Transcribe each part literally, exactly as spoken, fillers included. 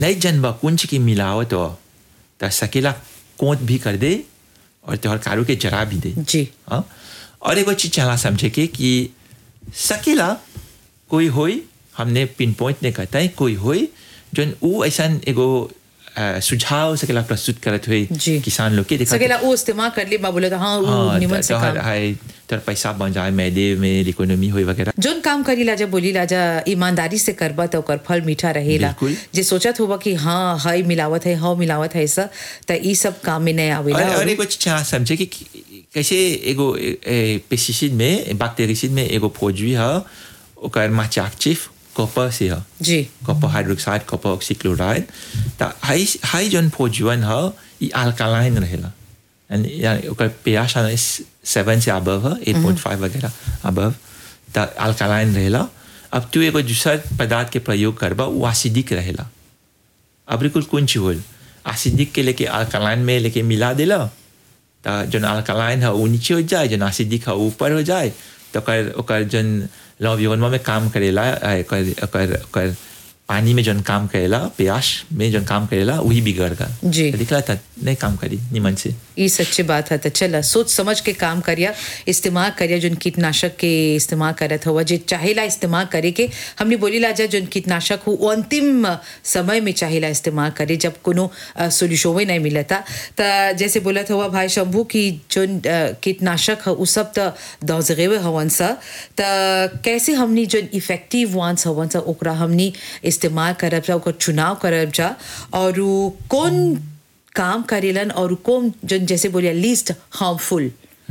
नहीं जनबा कुंज की मिलावट हो तो सकेला कोंत भी कर दे और तोहर कारू के जरा भी दे जी हाँ और एक चीज चला समझे के कि सकेला कोई होई हमने पिन पॉइंट ने कहता है कोई होई जो वो ऐसा एगो सुझाव सकेला प्रस्तुत करत हुए किसान लोग के देखा सकेला वो इस्तेमाल कर ली बाबू तो हाँ वो निमन से काम है तर पैसा बन जाए मैदे में इकोनॉमी होई वगैरह जोन काम करी लाजा बोली लाजा ईमानदारी से करबा तो ओकर फल मीठा रहेला जे सोचत होबा कि हाँ हाई मिलावत है हाँ मिलावत है ऐसा तो ई सब काम में नहीं आवेला और एक कुछ समझे कि कैसे एगो पेस्टिसाइड में बैक्टीरियासाइड में एगो प्रोडक्ट है ओकर माचाक्टिव कॉपर से है जी कॉपर हाइड्रोक्साइड कॉपर ऑक्सीक्लोराइड तो हाई हाई जोन प्रोडक्ट है ई अल्कालाइन रहेला यानी ओकर पीएच है सेवन से अबव है एट पॉइंट फाइव वगैरह अबव तो अल्कालाइन रहेला अब तू एगो दूसरा पदार्थ के प्रयोग करबा वो एसिडिक रहेला अब बिल्कुल कुछ होल एसिडिक के लेके अल्कालाइन में लेके मिला देला तो जो अल्कालाइन है वो नीचे हो जाए जो एसिडिक है ऊपर हो जाए तो ओकर ओकर जन लॉन्विरोनमा में काम करेला ओकर ओकर ओकर पानी में जन काम करेला प्यास में जन काम करेला वही बिगड़ गया जी दिखला था नहीं काम करी निमन से ये सच्ची बात है तो चला सोच समझ के काम करिया इस्तेमाल करिया जोन कीटनाशक के इस्तेमाल करत हुआ जे चाहेला इस्तेमाल करे के हमने बोली ला जा जोन कीटनाशक हो अंतिम समय में चाहेला इस्तेमाल करे जब कोनो सोल्यूशन नहीं मिलता तो जैसे बोला हुआ भाई शंभू की जोन कीटनाशक है वो सब तो दौजगेवे हवन सा तो कैसे हमने जोन इफेक्टिव वंस हवन सा ओकरा हमने इस्तेमाल करब जा ओकर चुनाव करब जा और कौन काम करेलन और कौन जन जैसे बोलिया लीस्ट हार्मफुल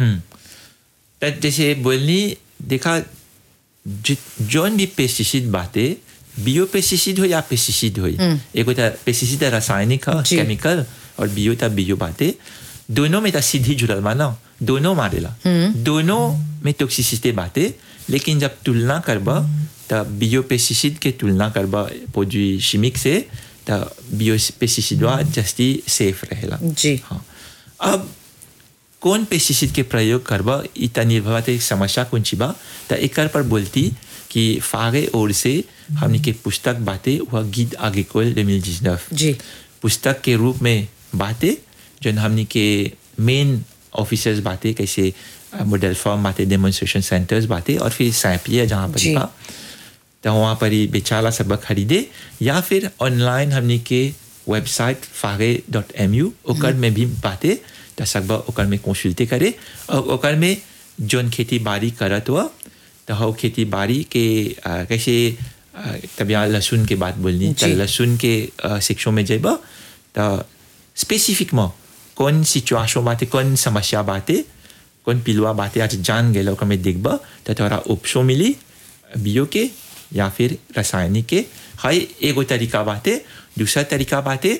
हम्म जैसे बोलनी देखा जोन भी पेस्टिसाइड बाते बियो पेस्टिसाइड हो या पेस्टिसाइड हो एक होता पेस्टिसाइड रासायनिक है केमिकल और बियो ता बियो बाते दोनों में ता सीधी जुड़ल माना दोनों मारेला दोनों में टॉक्सिसिटी बाते लेकिन जब तुलना करबा तो बियो पेस्टिसाइड के तुलना करबा प्रोडक्ट शिमिक से तो बियो पेस्टिसाइड जस्ती सेफ रहेला जी हाँ अब कौन पेस्टिसाइड के प्रयोग करबा इतना निर्भर एक समस्या कौन सी बा तो एक पर बोलती कि फागे ओर से हमने के पुस्तक बातें वह गीत आगे कोल दो हज़ार उन्नीस जी पुस्तक के रूप में बातें जो हमने के मेन ऑफिसर्स बातें कैसे मॉडल फॉर्म बातें डेमोन्स्ट्रेशन सेंटर्स बातें और फिर सैंपिया जहाँ पर था तो वहाँ पर ही बेचारा सब खरीदे या फिर ऑनलाइन हमने के वेबसाइट फागे डॉट एम यू ओकर में भी बातें तो सब ओकर में कंसल्टे करे और ओकर में जोन खेती बाड़ी करत हुआ तो हो खेती बाड़ी के आ, कैसे तब यहाँ लहसुन के बात बोलनी तो लहसुन के शिक्षों में जेबा तो स्पेसिफिक में कौन सिचुएशन बातें कौन समस्या बातें कौन पिलुआ बातें आज जान गए ओकर में देखबा तो थोड़ा ऑप्शन मिली बियो के या फिर रासायनिक के हाई एगो तरीका बातें दूसरा तरीका बातें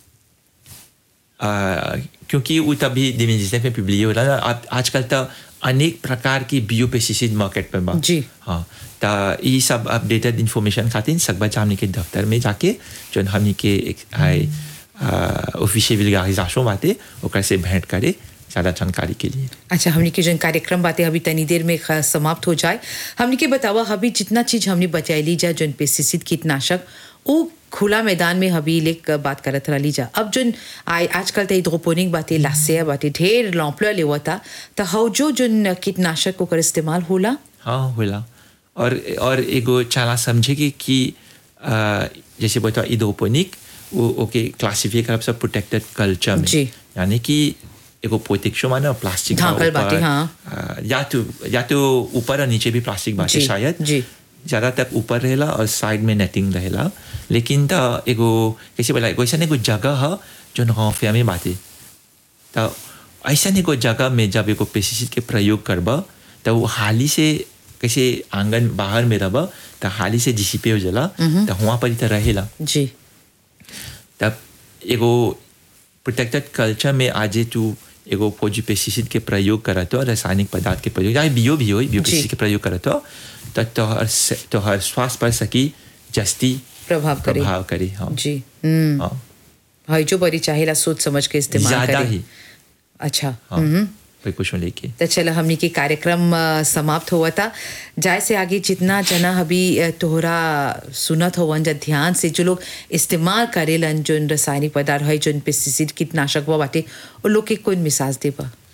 क्योंकि वो तभी डिमिजिस्टेंस में पब्लिक हो रहा है आजकल तो अनेक प्रकार की बियो पेस्टिसाइड मार्केट में बा जी हाँ तो ये सब अपडेटेड इन्फॉर्मेशन खातिर सकबा हमने के दफ्तर में जाके जो हमने के ऑफिशियल विलगारिजेशन बातें ओकर से भेंट करे ज़्यादा जानकारी के लिए। अच्छा हमने के जन कार्यक्रम बातें अभी तनी देर में समाप्त हो जाए हमने के बतावा अभी जितना चीज़ हमने बचाई ली जा जन पेस्टिसाइड कीटनाशक वो खुला मैदान में अभी लेक बात करत रही जा अब जन आजकल तो हाइड्रोपोनिक बातें लासे बातें ढेर लौपला लेवा था तो हाउ जो जन कीटनाशक को इस्तेमाल होला हाँ होला और और एगो चाला समझे कि कि जैसे बता हाइड्रोपोनिक वो ओके क्लासिफाई करब सब प्रोटेक्टेड कल्चर में यानी कि एगो प्रोटेक्शन माना प्लास्टिक ढाकल बातें हाँ या तो या तो ऊपर और नीचे भी प्लास्टिक बातें शायद जी ज़्यादा तक ऊपर रहेला और साइड में नेटिंग रहेला लेकिन तो एगो कैसे बोला एगो ऐसा एगो जगह है जो नौफिया में बातें तो ऐसा एगो जगह में जब एगो पेस्टिसाइड के प्रयोग करबा तो वो हाली से कैसे आंगन बाहर में रबा तो हाली से डिसिपे हो जाला तो वहाँ पर ही तो रहेला जी तब एगो प्रोटेक्टेड कल्चर में आज तू एगो फौजी पेस्टिसाइड के प्रयोग करत हो रासायनिक पदार्थ के प्रयोग या बियो भी हो बियो पेस्टिसाइड के प्रयोग करत हो तो तोहर तोहर स्वास्थ्य पर सकी जस्ती प्रभाव करे प्रभाव करे हाँ जी हम्म हाँ भाई जो बड़ी चाहेला सोच समझ के इस्तेमाल करे ज़्यादा ही अच्छा हाँ। हम्म प्रिकॉशन लेके। तो चलो हमनी के कार्यक्रम अ, समाप्त हुआ था। जाए से आगे जितना जना अभी अ, तोहरा सुनत होवन जा ध्यान से, जो लोग इस्तेमाल करेलन जोन रासायनिक पदार्थ है, जोन पेस्टिसाइड कीटनाशक वो बाटे, वो लोग के कोई मिसाज देबा?